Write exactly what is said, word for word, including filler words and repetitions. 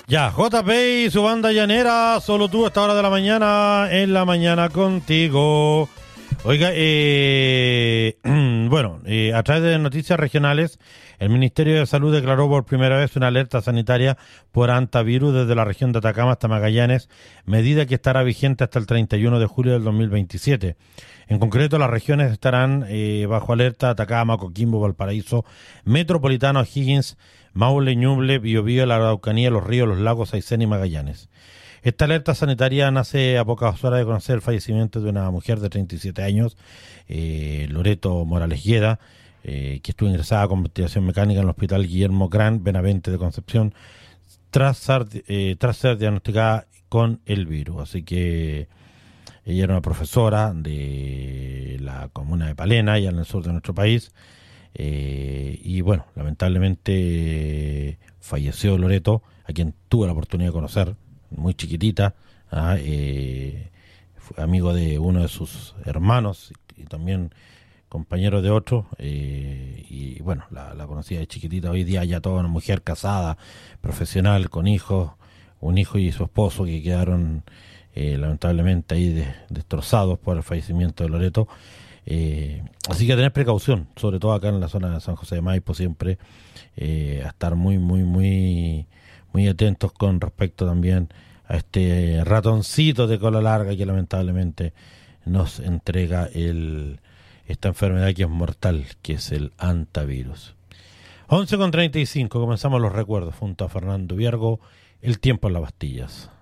Ya, J P y su banda llanera, solo tú a esta hora de la mañana, en la mañana contigo. Oiga, eh, bueno, eh, a través de noticias regionales, el Ministerio de Salud declaró por primera vez una alerta sanitaria por hantavirus desde la región de Atacama hasta Magallanes, medida que estará vigente hasta el treinta y uno de julio del dos mil veintisiete. En concreto, las regiones estarán eh, bajo alerta: Atacama, Coquimbo, Valparaíso, Metropolitano, O'Higgins, Maule, Ñuble, Biobío, la Araucanía, Los Ríos, Los Lagos, Aysén y Magallanes. Esta alerta sanitaria nace a pocas horas de conocer el fallecimiento de una mujer de treinta y siete años, eh, Loreto Morales Lleda, eh, que estuvo ingresada con ventilación mecánica en el Hospital Guillermo Gran Benavente de Concepción, tras ser, eh, tras ser diagnosticada con el virus. Así que ella era una profesora de la comuna de Palena, allá en el sur de nuestro país, eh, y bueno, lamentablemente eh, falleció Loreto, a quien tuve la oportunidad de conocer, muy chiquitita, ah, eh, fue amigo de uno de sus hermanos y, y también compañero de otro, eh, y bueno, la, la conocía de chiquitita. Hoy día ya toda una mujer casada, profesional, con hijos, un hijo y su esposo que quedaron eh, lamentablemente ahí de, destrozados por el fallecimiento de Loreto. Eh, así que tener precaución, sobre todo acá en la zona de San José de Maipo, siempre eh, a estar muy, muy, muy, muy atentos con respecto también a este ratoncito de cola larga que lamentablemente nos entrega el esta enfermedad que es mortal, que es el hantavirus. once con treinta y cinco, comenzamos los recuerdos junto a Fernando Viergo, El tiempo en las Bastillas.